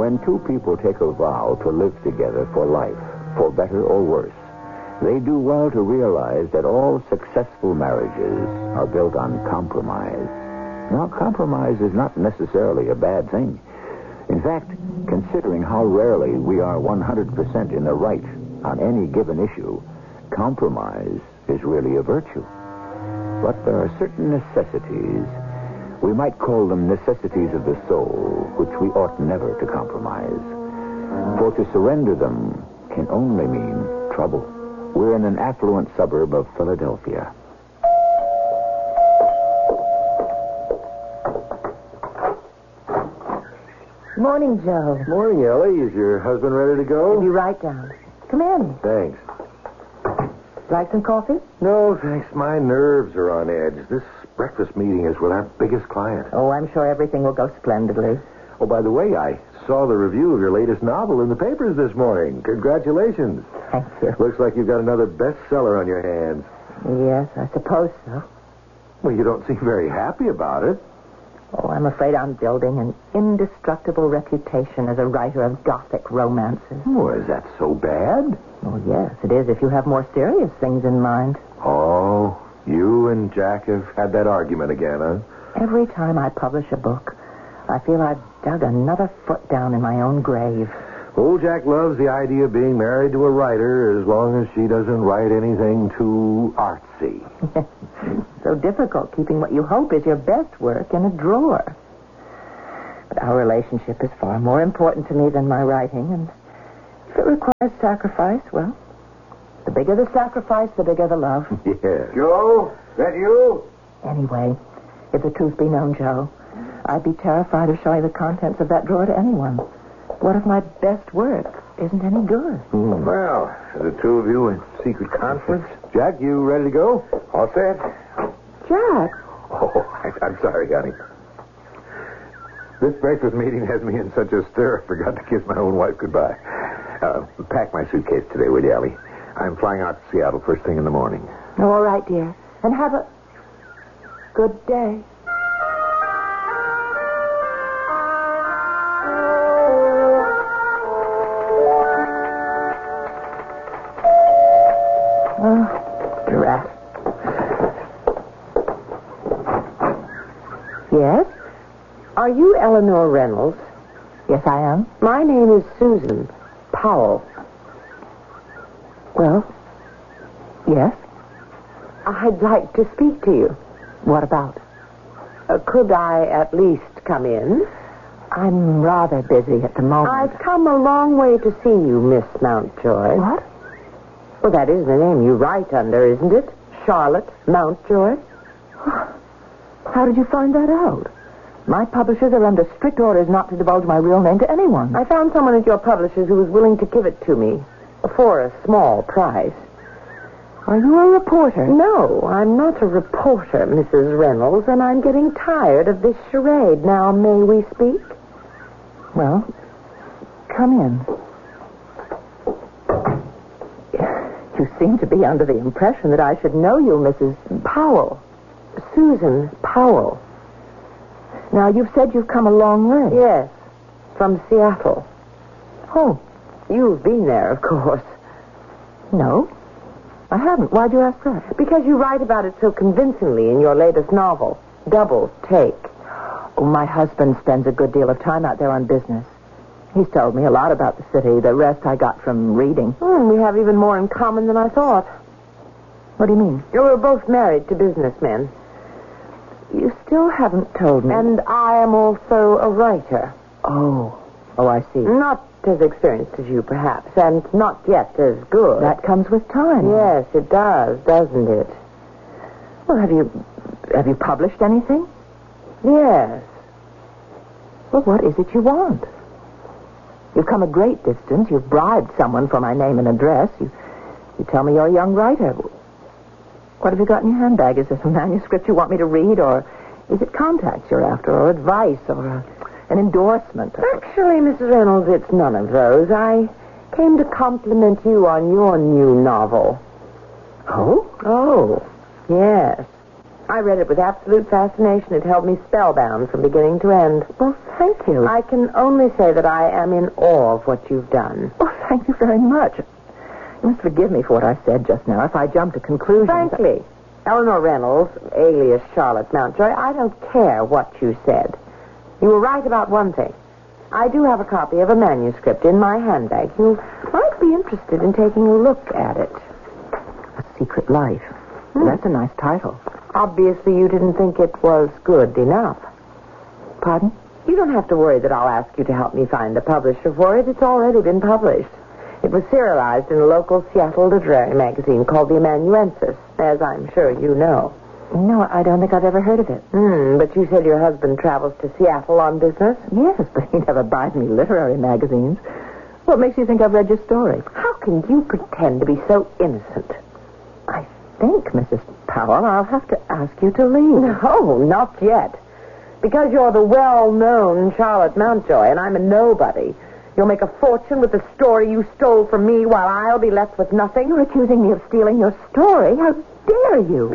When two people take a vow to live together for life, for better or worse, they do well to realize that all successful marriages are built on compromise. Now, compromise is not necessarily a bad thing. In fact, considering how rarely we are 100% in the right on any given issue, compromise is really a virtue. But there are certain necessities, we might call them necessities of the soul, which we ought never to compromise. For to surrender them can only mean trouble. We're in an affluent suburb of Philadelphia. Morning, Joe. Morning, Ellie. Is your husband ready to go? You write down. Come in. Thanks. Like some coffee? No, thanks. My nerves are on edge. This breakfast meeting is with our biggest client. Oh, I'm sure everything will go splendidly. Oh, by the way, I saw the review of your latest novel in the papers this morning. Congratulations. Thank you. Looks like you've got another bestseller on your hands. Yes, I suppose so. Well, you don't seem very happy about it. Oh, I'm afraid I'm building an indestructible reputation as a writer of Gothic romances. Oh, is that so bad? Oh, yes, it is if you have more serious things in mind. Oh, you and Jack have had that argument again, huh? Every time I publish a book, I feel I've dug another foot down in my own grave. Old Jack loves the idea of being married to a writer as long as she doesn't write anything too artsy. So difficult keeping what you hope is your best work in a drawer. But our relationship is far more important to me than my writing, and if it requires sacrifice, well, the bigger the sacrifice, the bigger the love. Yeah. Joe, that you? Anyway, if the truth be known, Joe, I'd be terrified of showing the contents of that drawer to anyone. What if my best work isn't any good? Well, the two of you in secret conference? Jack, you ready to go? All set? Jack! Oh, I'm sorry, honey. This breakfast meeting has me in such a stir, I forgot to kiss my own wife goodbye. Pack my suitcase today, will you, Ellie? I'm flying out to Seattle first thing in the morning. Oh, all right, dear. And have a good day. Oh, drat. Yes? Are you Eleanor Reynolds? Yes, I am. My name is Susan Powell. Well, yes. I'd like to speak to you. What about? Could I at least come in? I'm rather busy at the moment. I've come a long way to see you, Miss Mountjoy. What? Well, that is the name you write under, isn't it? Charlotte Mountjoy. How did you find that out? My publishers are under strict orders not to divulge my real name to anyone. I found someone at your publishers who was willing to give it to me for a small price. Are you a reporter? No, I'm not a reporter, Mrs. Reynolds, and I'm getting tired of this charade. Now, may we speak? Well, come in. You seem to be under the impression that I should know you, Mrs. Powell. Susan Powell. Now, you've said you've come a long way. Yes, from Seattle. Oh, You've been there, of course. no. I haven't. Why'd you ask that? Because you write about it so convincingly in your latest novel, Double Take. Oh, my husband spends a good deal of time out there on business. He's told me a lot about the city. The rest I got from reading. We have even more in common than I thought. What do you mean? We're both married to businessmen. You still haven't told me. And I am also a writer. Oh, I see. Not as experienced as you, perhaps, and not yet as good. That comes with time. Yes, it does, doesn't it? Well, have you published anything? Yes. Well, what is it you want? You've come a great distance. You've bribed someone for my name and address. You tell me you're a young writer. What have you got in your handbag? Is this a manuscript you want me to read, or is it contacts you're after, or advice, or an endorsement? Actually, Mrs. Reynolds, it's none of those. I came to compliment you on your new novel. Oh? Oh, yes. I read it with absolute fascination. It held me spellbound from beginning to end. Well, thank you. I can only say that I am in awe of what you've done. Oh, thank you very much. You must forgive me for what I said just now if I jumped to conclusions. Frankly, Eleanor Reynolds, alias Charlotte Mountjoy, I don't care what you said. You were right about one thing. I do have a copy of a manuscript in my handbag. You might be interested in taking a look at it. A Secret Life. That's a nice title. Obviously, you didn't think it was good enough. Pardon? You don't have to worry that I'll ask you to help me find a publisher for it. It's already been published. It was serialized in a local Seattle literary magazine called the Amanuensis, as I'm sure you know. No, I don't think I've ever heard of it. But you said your husband travels to Seattle on business? Yes, but he never buys me literary magazines. What makes you think I've read your story? How can you pretend to be so innocent? I think, Mrs. Powell, I'll have to ask you to leave. No, not yet. Because you're the well-known Charlotte Mountjoy, and I'm a nobody. You'll make a fortune with the story you stole from me, while I'll be left with nothing. You're accusing me of stealing your story? How dare you?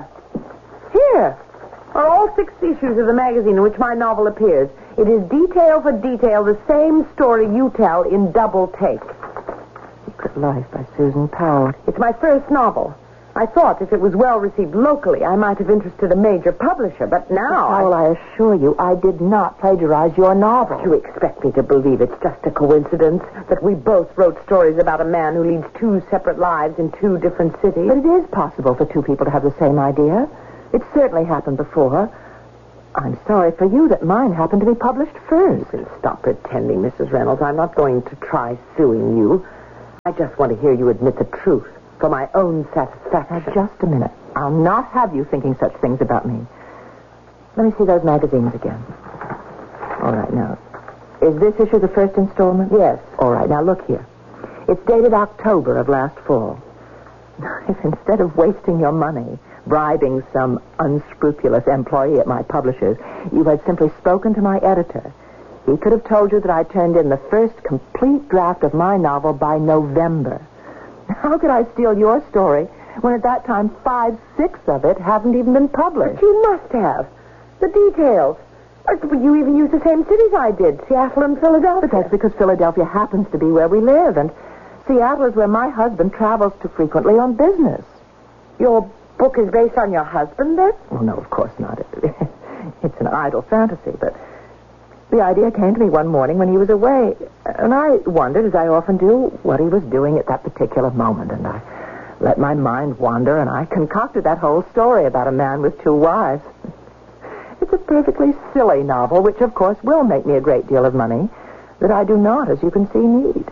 Here are all 6 issues of the magazine in which my novel appears. It is detail for detail the same story you tell in double take. Secret Life by Susan Powell. It's my first novel. I thought if it was well received locally, I might have interested a major publisher, but now... Powell, I assure you, I did not plagiarize your novel. You expect me to believe it's just a coincidence that we both wrote stories about a man who leads 2 separate lives in 2 different cities? But it is possible for 2 people to have the same idea. It certainly happened before. I'm sorry for you that mine happened to be published first. And stop pretending, Mrs. Reynolds. I'm not going to try suing you. I just want to hear you admit the truth for my own satisfaction. Now, just a minute. I'll not have you thinking such things about me. Let me see those magazines again. All right, now, is this issue the first installment? Yes. All right, now look here. It's dated October of last fall. If instead of wasting your money bribing some unscrupulous employee at my publisher's, you had simply spoken to my editor, he could have told you that I turned in the first complete draft of my novel by November. How could I steal your story when at that time 5/6 of it haven't even been published? But you must have. The details. You even used the same cities I did, Seattle and Philadelphia. But that's because Philadelphia happens to be where we live, and Seattle is where my husband travels to frequently on business. Your book is based on your husband, then? Well, no, of course not. It's an idle fantasy, but the idea came to me one morning when he was away, and I wondered, as I often do, what he was doing at that particular moment, and I let my mind wander, and I concocted that whole story about a man with 2 wives. It's a perfectly silly novel, which, of course, will make me a great deal of money, that I do not, as you can see, need.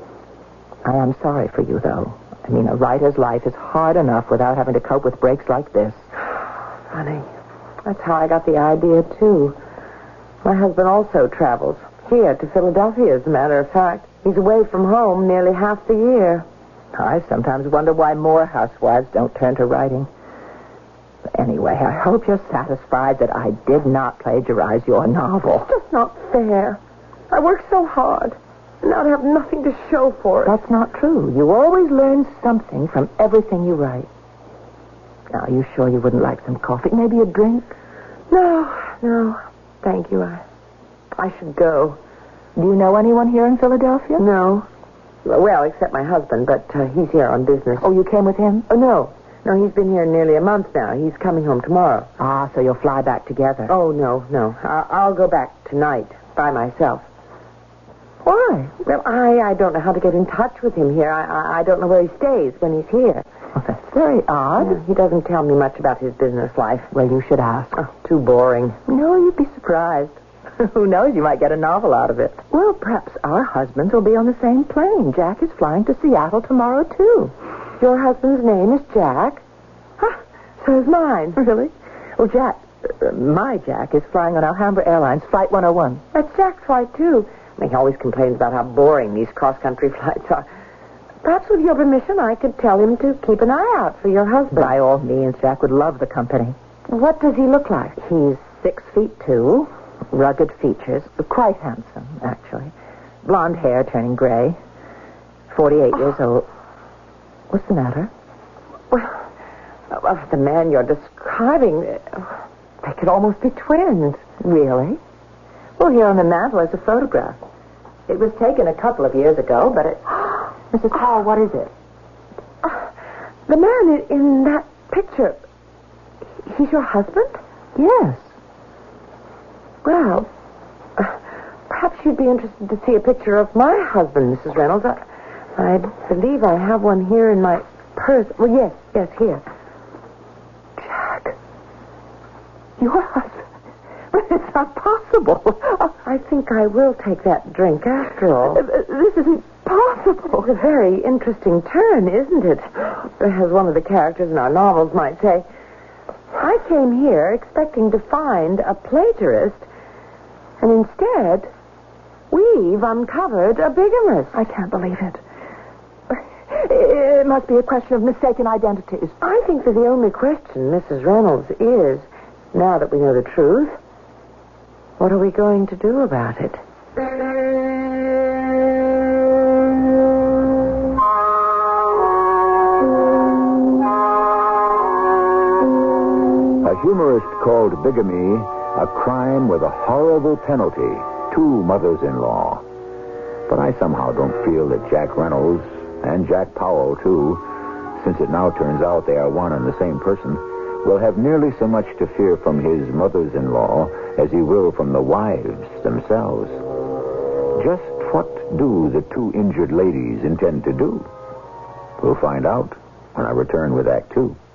I am sorry for you, though. I mean, a writer's life is hard enough without having to cope with breaks like this. Funny. That's how I got the idea, too. My husband also travels. Here to Philadelphia, as a matter of fact. He's away from home nearly half the year. I sometimes wonder why more housewives don't turn to writing. But anyway, I hope you're satisfied that I did not plagiarize your novel. It's just not fair. I worked so hard, and now to have nothing to show for it. That's not true. You always learn something from everything you write. Now, are you sure you wouldn't like some coffee? Maybe a drink? No. Thank you. I should go. Do you know anyone here in Philadelphia? No. Well, except my husband, but he's here on business. Oh, you came with him? Oh, no. No, he's been here nearly a month now. He's coming home tomorrow. Ah, so you'll fly back together. Oh, no. I'll go back tonight by myself. Why? Well, I don't know how to get in touch with him here. I don't know where he stays when he's here. Well, that's very odd. Yeah, he doesn't tell me much about his business life. Well, you should ask. Oh, too boring. No, you'd be surprised. Who knows? You might get a novel out of it. Well, perhaps our husbands will be on the same plane. Jack is flying to Seattle tomorrow, too. Your husband's name is Jack? Huh, so is mine. Really? Well, Jack, my Jack is flying on Alhambra Airlines, Flight 101. That's Jack's flight, too. He always complains about how boring these cross-country flights are. Perhaps with your permission, I could tell him to keep an eye out for your husband. By all means, Jack would love the company. What does he look like? He's 6'2", rugged features, quite handsome, actually. Blonde hair turning gray, 48 years old. What's the matter? Well, Well, the man you're describing, they could almost be twins. Really? Well, here on the mantel is a photograph. It was taken a couple of years ago, but it... Mrs. Hall, what is it? The man in that picture, he's your husband? Yes. Well, perhaps you'd be interested to see a picture of my husband, Mrs. Reynolds. I believe I have one here in my purse. Well, yes, here. Jack. Your husband? But it's not possible. I think I will take that drink after all. This isn't possible. It's a very interesting turn, isn't it? As one of the characters in our novels might say. I came here expecting to find a plagiarist, and instead, we've uncovered a bigamist. I can't believe it. It must be a question of mistaken identities. I think that the only question, Mrs. Reynolds, is, now that we know the truth, what are we going to do about it? A humorist called bigamy a crime with a horrible penalty. 2 mothers-in-law. But I somehow don't feel that Jack Reynolds, and Jack Powell, too, since it now turns out they are one and the same person, will have nearly so much to fear from his mothers-in-law as he will from the wives themselves. Just what do the 2 injured ladies intend to do? We'll find out when I return with Act 2.